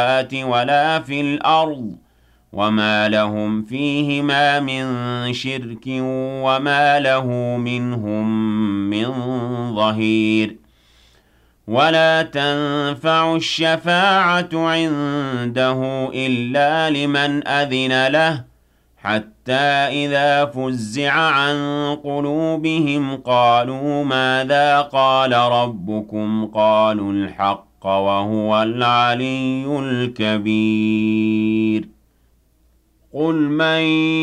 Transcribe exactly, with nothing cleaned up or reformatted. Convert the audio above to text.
ولا في الأرض وما لهم فيهما من شرك وما له منهم من ظهير ولا تنفع الشفاعة عنده إلا لمن أذن له حتى إذا فزع عن قلوبهم قالوا ماذا قال ربكم قالوا الحق وهو العلي الكبير قل من